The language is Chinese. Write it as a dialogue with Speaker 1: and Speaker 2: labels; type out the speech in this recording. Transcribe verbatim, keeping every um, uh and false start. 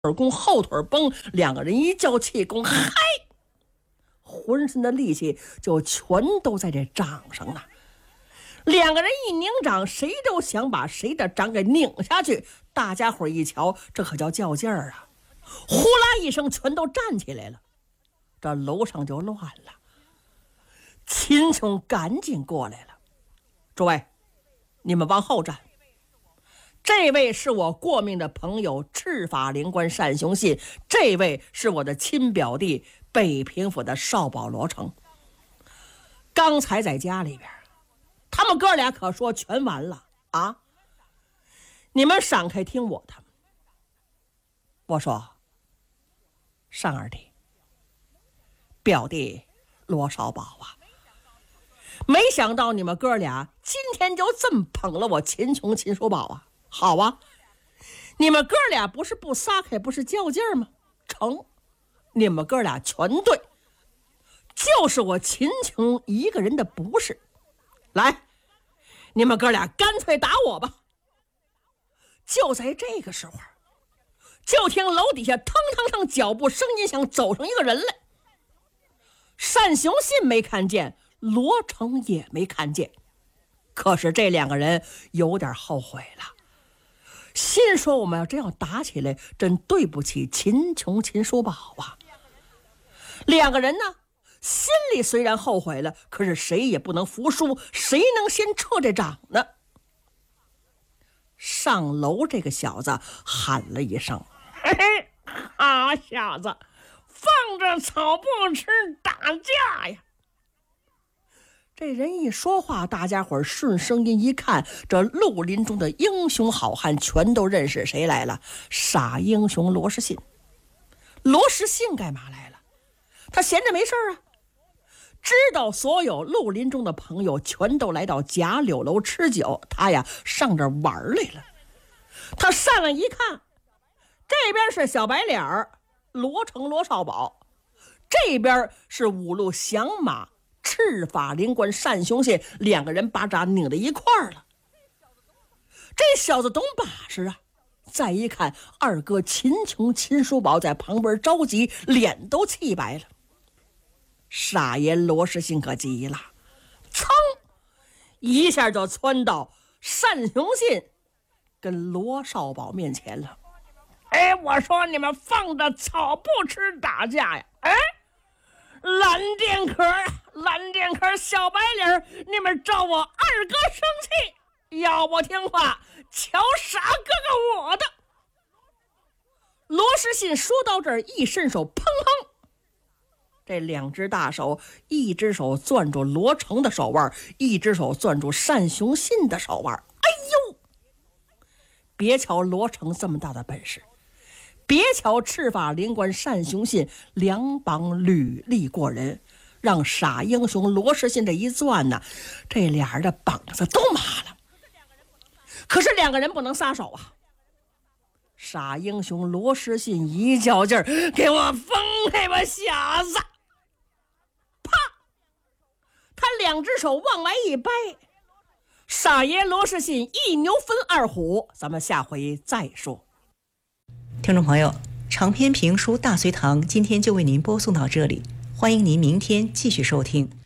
Speaker 1: 腿弓后腿绷，两个人一较气功，嗨，浑身的力气就全都在这掌上了。两个人一拧掌，谁都想把谁的掌给拧下去。大家伙一瞧，这可叫较劲儿啊！呼啦一声，全都站起来了。这楼上就乱了。秦琼赶紧过来了：“诸位，你们往后站。这位是我过命的朋友赤法灵官单雄信，这位是我的亲表弟北平府的少保罗成。刚才在家里边，他们哥俩可说全完了啊！你们闪开听我的。我说，单二弟，表弟罗少保啊，没想到你们哥俩今天就这么捧了我秦琼秦叔宝啊！好啊，你们哥俩不是不撒开，不是较劲儿吗？成，你们哥俩全对，就是我秦琼一个人的不是。来，你们哥俩干脆打我吧！就在这个时候，就听楼底下腾腾腾脚步声音响，走上一个人来。单雄信没看见，罗成也没看见，可是这两个人有点后悔了，心说我们要真要打起来，真对不起秦琼秦叔宝啊。两个人呢，心里虽然后悔了，可是谁也不能服输，谁能先撤这掌呢？上楼这个小子喊了一声：“嘿嘿，好小子，放着草不吃，打架呀！”这人一说话，大家伙顺声音一看，这绿林中的英雄好汉全都认识谁来了。傻英雄罗士信。罗士信干嘛来了？他闲着没事啊，知道所有绿林中的朋友全都来到贾柳楼吃酒，他呀上这玩来了。他上来一看，这边是小白脸儿罗成罗少宝，这边是五路响马赤法灵官单雄信，两个人把掌拧在一块儿了。这小子懂把式啊，再一看二哥秦琼秦叔宝在旁边着急，脸都气白了。傻爷罗士信可急了，噌一下就窜到单雄信跟罗少宝面前了。哎，我说你们放着草不吃打架呀！哎，蓝电壳蓝电壳小白脸，你们招我二哥生气，要不听话，瞧傻哥哥我的！罗士信说到这儿，一伸手，砰砰，这两只大手，一只手攥住罗成的手腕，一只手攥住单雄信的手腕。哎呦！别瞧罗成这么大的本事，别瞧赤法灵官单雄信两膀履历过人，让傻英雄罗士信这一攥呢，这俩人的膀子都麻了。可是两个人不能撒手啊！傻英雄罗士信一较劲儿，给我分开吧，小子！啪！他两只手往外一掰，傻爷罗士信一牛分二虎。咱们下回再说。
Speaker 2: 听众朋友，长篇评书《大隋唐》今天就为您播送到这里，欢迎您明天继续收听。